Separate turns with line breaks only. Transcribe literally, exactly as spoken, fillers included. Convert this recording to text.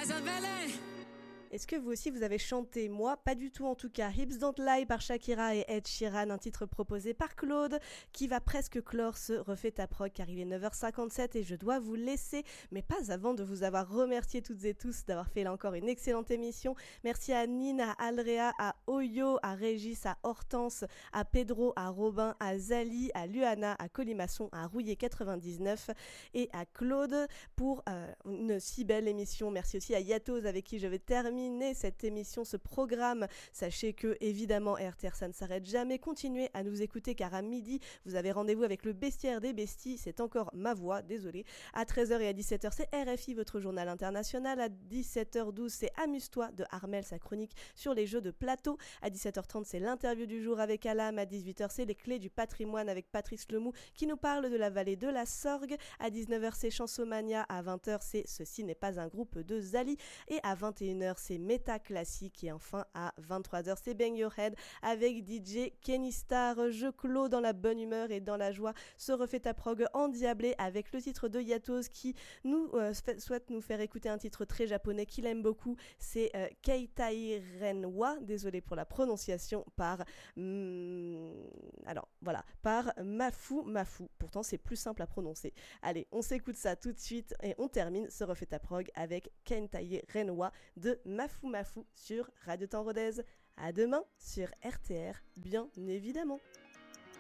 Est-ce que vous aussi vous avez chanté? Moi, pas du tout en tout cas. Hips Don't Lie par Shakira et Ed Sheeran, un titre proposé par Claude qui va presque clore ce Refait ta prog car il est neuf heures cinquante-sept et je dois vous laisser, mais pas avant de vous avoir remercié toutes et tous d'avoir fait là encore une excellente émission. Merci à Nine, à Alrea, à Oyo, à Régis, à Hortense, à Pedro, à Robin, à Zali, à Luana, à Colimaçon, à Rouillé quatre-vingt-dix-neuf et à Claude pour euh, une si belle émission. Merci aussi à Yatos avec qui je vais terminer cette émission, ce programme. Sachez que évidemment R T R ça ne s'arrête jamais. Continuez à nous écouter car à midi vous avez rendez-vous avec le bestiaire des besties. C'est encore ma voix, désolé. À treize heures et à dix-sept heures c'est R F I, votre journal international. À dix-sept heures douze c'est Amuse-toi de Armel, sa chronique sur les jeux de plateau. À dix-sept heures trente c'est l'interview du jour avec Alam. À dix-huit heures c'est les clés du patrimoine avec Patrice Lemou qui nous parle de la vallée de la Sorgue. À dix-neuf heures c'est Chansomania. À vingt heures c'est Ceci n'est pas un groupe de Zali. Et à vingt et une heures c'est Méta Classique et enfin à vingt-trois heures c'est Bang Your Head avec D J Kenny Star. Je clôt dans la bonne humeur et dans la joie ce Refait ta prog endiablé avec le titre de Yatos qui nous euh, souhaite nous faire écouter un titre très japonais qu'il aime beaucoup, c'est euh, Keitai Renwa, désolé pour la prononciation, par hum, alors voilà, par Mafu Mafu, pourtant c'est plus simple à prononcer. Allez, on s'écoute ça tout de suite et on termine ce Refait ta prog avec Keitai Renwa de Mafu Mafu sur Radio Temps Rodez. À demain sur R T R, bien évidemment.